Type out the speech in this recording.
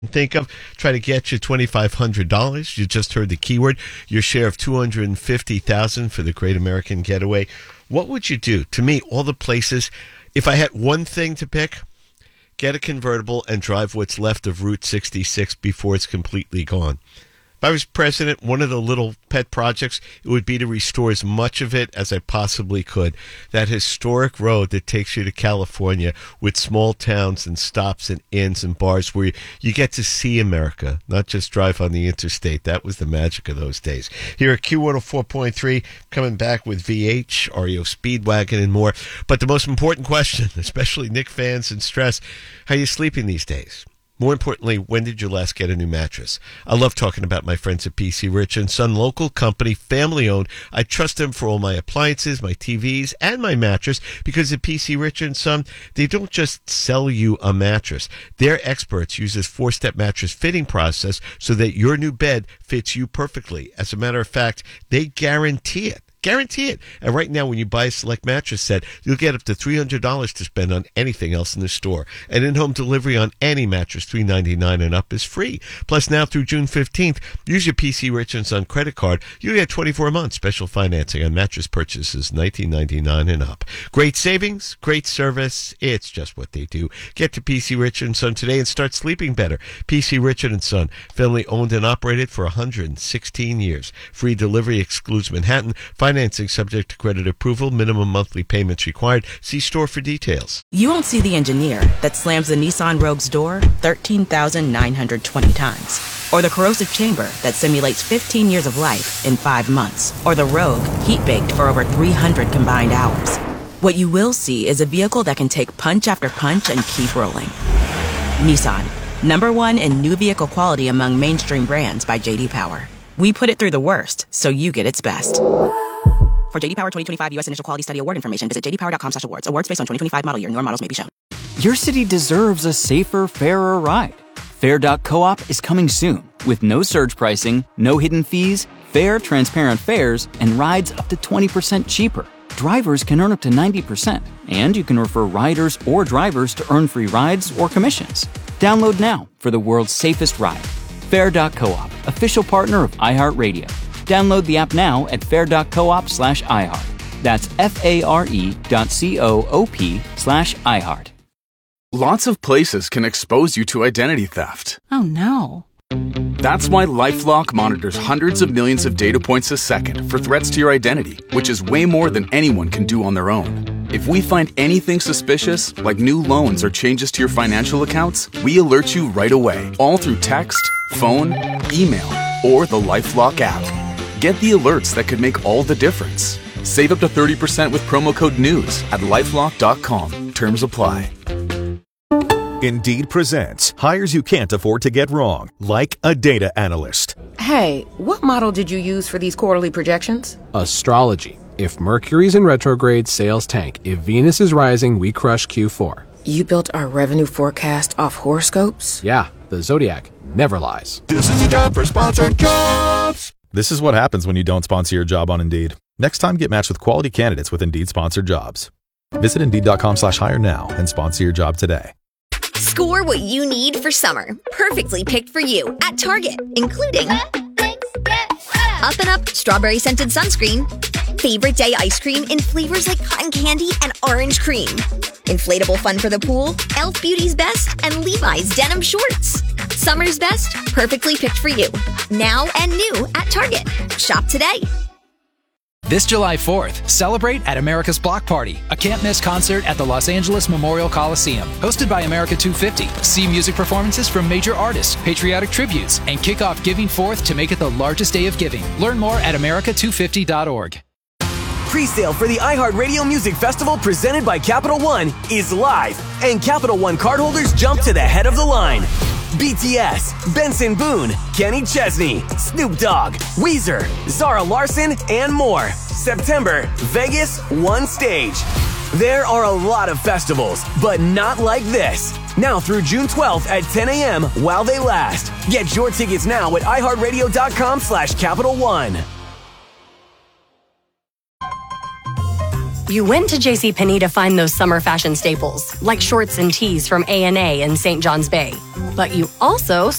think of, try to get you $2,500. You just heard the keyword, your share of $250,000 for the Great American Getaway. What would you do? To me, all the places, if I had one thing to pick, get a convertible and drive what's left of Route 66 before it's completely gone. If I was president, one of the little pet projects, it would be to restore as much of it as I possibly could. That historic road that takes you to California with small towns and stops and inns and bars where you get to see America, not just drive on the interstate. That was the magic of those days. Here at Q104.3, coming back with VH, REO Speedwagon, and more. But the most important question, especially Knick fans and stress, how are you sleeping these days? More importantly, when did you last get a new mattress? I love talking about my friends at PC Rich & Son, local company, family owned. I trust them for all my appliances, my TVs, and my mattress because at PC Rich & Son, they don't just sell you a mattress. Their experts use this 4-step mattress fitting process so that your new bed fits you perfectly. As a matter of fact, they guarantee it. Guarantee it. And right now, when you buy a select mattress set, you'll get up to $300 to spend on anything else in the store. And in-home delivery on any mattress, $399 and up, is free. Plus, now through June 15th, use your PC Rich & Son credit card. You get 24 months special financing on mattress purchases, $19.99 and up. Great savings, great service. It's just what they do. Get to PC Rich & Son today and start sleeping better. PC Rich & Son, family owned and operated for 116 years. Free delivery excludes Manhattan. Financing subject to credit approval. Minimum monthly payments required. See store for details. You won't see the engineer that slams the Nissan Rogue's door 13,920 times. Or the corrosive chamber that simulates 15 years of life in 5 months. Or the Rogue heat-baked for over 300 combined hours. What you will see is a vehicle that can take punch after punch and keep rolling. Nissan, #1 in new vehicle quality among mainstream brands by J.D. Power. We put it through the worst, so you get its best. For J.D. Power 2025 U.S. Initial Quality Study Award information, visit jdpower.com/awards. Awards based on 2025 model year. Newer models may be shown. Your city deserves a safer, fairer ride. Fair.coop is coming soon with no surge pricing, no hidden fees, fair, transparent fares, and rides up to 20% cheaper. Drivers can earn up to 90%, and you can refer riders or drivers to earn free rides or commissions. Download now for the world's safest ride. Fair.coop, official partner of iHeartRadio. Download the app now at fair.coop/iHeart. That's FARE.coop/iHeart. Lots of places can expose you to identity theft. Oh no. That's why LifeLock monitors hundreds of millions of data points a second for threats to your identity, which is way more than anyone can do on their own. If we find anything suspicious, like new loans or changes to your financial accounts, we alert you right away, all through text, phone, email, or the LifeLock app. Get the alerts that could make all the difference. Save up to 30% with promo code NEWS at LifeLock.com. Terms apply. Indeed presents hires you can't afford to get wrong, like a data analyst. Hey, what model did you use for these quarterly projections? Astrology. If Mercury's in retrograde, sales tank. If Venus is rising, we crush Q4. You built our revenue forecast off horoscopes? Yeah, the Zodiac never lies. This is a job for sponsored jobs. This is what happens when you don't sponsor your job on Indeed. Next time, get matched with quality candidates with Indeed sponsored jobs. Visit Indeed.com/hire now and sponsor your job today. Score what you need for summer. Perfectly picked for you at Target, including Up and Up strawberry scented sunscreen, favorite day ice cream in flavors like cotton candy and orange cream, inflatable fun for the pool, Elf Beauty's Best, and Levi's denim shorts. Summer's best, perfectly picked for you. Now and new at Target. Shop today. This July 4th, celebrate at America's Block Party, a can't-miss concert at the Los Angeles Memorial Coliseum. Hosted by America 250. See music performances from major artists, patriotic tributes, and kick off Giving Forth to make it the largest day of giving. Learn more at america250.org. Pre-sale for the iHeartRadio Music Festival presented by Capital One is live, and Capital One cardholders jump to the head of the line. BTS, Benson Boone, Kenny Chesney, Snoop Dogg, Weezer, Zara Larsson, and more. September, Vegas, one stage. There are a lot of festivals, but not like this. Now through June 12th at 10 a.m. while they last. Get your tickets now at iHeartRadio.com/Capital One. You went to JCPenney to find those summer fashion staples, like shorts and tees from A&A and St. John's Bay. But you also